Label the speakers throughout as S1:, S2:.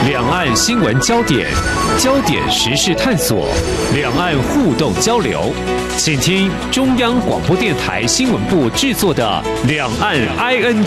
S1: 两岸新闻焦点，焦点时事探索，两岸互动交流。请听中央广播电台新闻部制作的《两岸 ING》。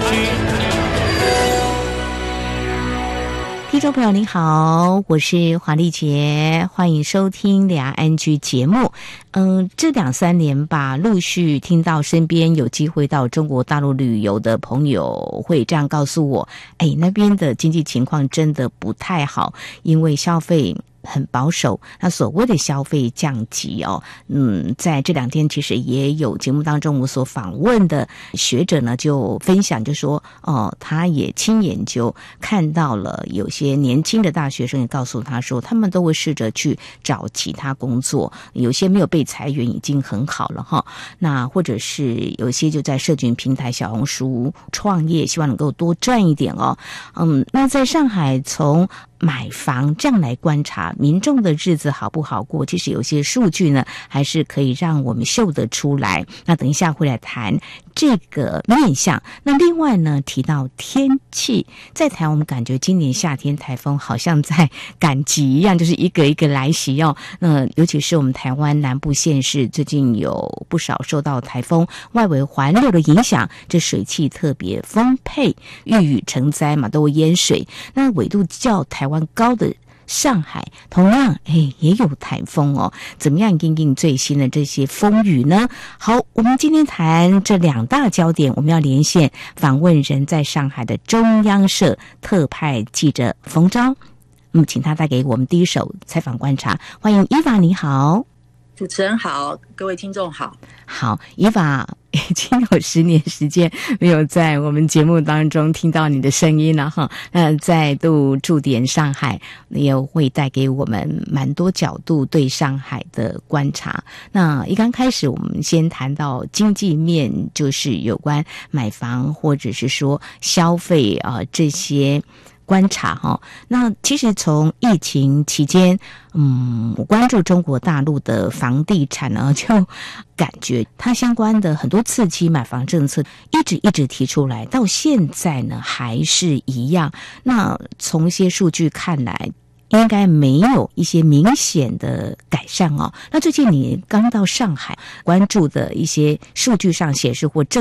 S2: 听众朋友您好，我是黄丽杰，欢迎收听两岸 ING 节目。这2-3年吧，陆续听到身边有机会到中国大陆旅游的朋友会这样告诉我，那边的经济情况真的不太好，因为消费很保守，那所谓的消费降级在这2天其实也有节目当中我所访问的学者呢，就分享就说他也亲眼就看到了有些年轻的大学生也告诉他说，他们都会试着去找其他工作，有些没有被裁员已经很好了哈。那或者是有些就在社群平台小红书创业，希望能够多赚一点那在上海从买房这样来观察民众的日子好不好过，其实有些数据呢还是可以让我们嗅得出来。那等一下会来谈这个面向。那另外呢，提到天气，在台湾我们感觉今年夏天台风好像在赶集一样，就是一个一个来袭那尤其是我们台湾南部县市最近有不少受到台风外围环流的影响，这水汽特别丰沛，遇雨成灾嘛，都会淹水。那纬度较台湾高的上海同样也有台风怎么样因应最新的这些风雨呢？好，我们今天谈这2大焦点，我们要连线访问人在上海的中央社特派记者冯昭，请他带给我们第一手采访观察。欢迎伊娃，你好。
S3: 主持人好，各位听众好。
S2: 好，伊娃已经有10年时间没有在我们节目当中听到你的声音了哈。再度驻点上海，也会带给我们蛮多角度对上海的观察。那一刚开始我们先谈到经济面，就是有关买房或者是说消费这些观察那其实从疫情期间我关注中国大陆的房地产呢，就感觉它相关的很多刺激买房政策一直提出来，到现在呢还是一样。那从一些数据看来应该没有一些明显的改善那最近你刚到上海，关注的一些数据上显示或